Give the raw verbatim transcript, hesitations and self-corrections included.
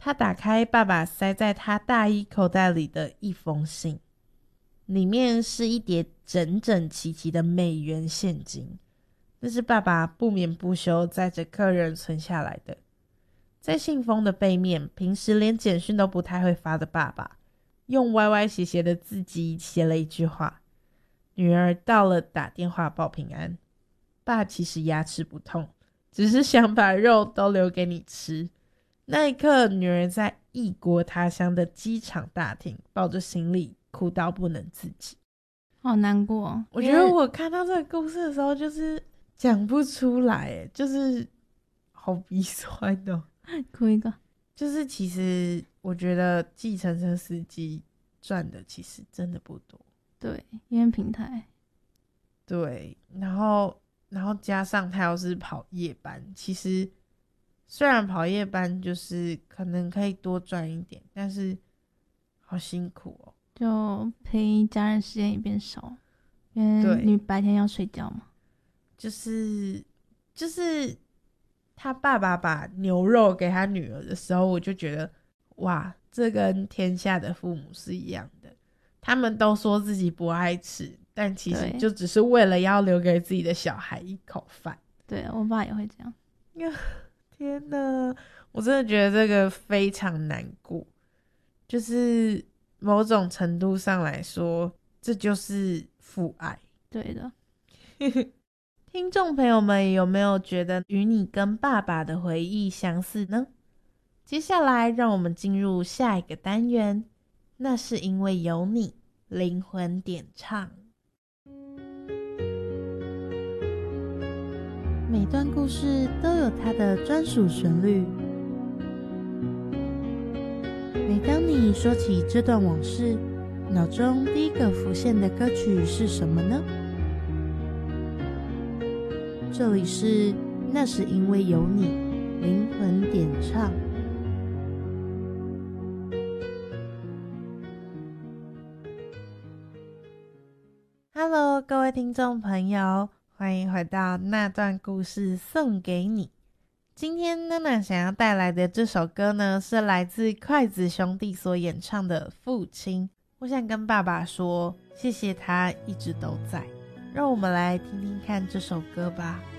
他打开爸爸塞在他大衣口袋里的一封信，里面是一叠整整齐齐的美元现金，那是爸爸不眠不休载着客人存下来的。在信封的背面，平时连简讯都不太会发的爸爸用歪歪斜斜的字迹写了一句话：女儿到了，打电话报平安。爸其实牙齿不痛，只是想把肉都留给你吃。那一刻，女儿在异国他乡的机场大厅抱着行李哭到不能自己， 好难过哦。 我觉得我看到这个故事的时候就是讲不出来，就是好鼻酸哦。 哭一个。 就是其实我觉得计程车司机赚的其实真的不多， 对，因为平台。 对，然后然后加上他要是跑夜班，其实虽然跑夜班就是可能可以多赚一点，但是好辛苦哦。 就陪家人时间也变少，因为你白天要睡觉嘛。 就是就是他爸爸把牛肉给他女儿的时候，我就觉得哇，这跟天下的父母是一样的，他们都说自己不爱吃，但其实就只是为了要留给自己的小孩一口饭。 对，我爸也会这样。 天哪，我真的觉得这个非常难过，就是某种程度上来说，这就是父爱。 对的。 听众朋友们有没有觉得与你跟爸爸的回忆相似呢？接下来让我们进入下一个单元，那是因为有你，灵魂点唱。每段故事都有它的专属旋律，每当你说起这段往事，脑中第一个浮现的歌曲是什么呢？这里是那是因为有你，灵魂点唱。Hello， 各位听众朋友，欢迎回到那段故事送给你。今天娜娜想要带来的这首歌呢，是来自筷子兄弟所演唱的《父亲》。我想跟爸爸说，谢谢他一直都在。让我们来听听看这首歌吧。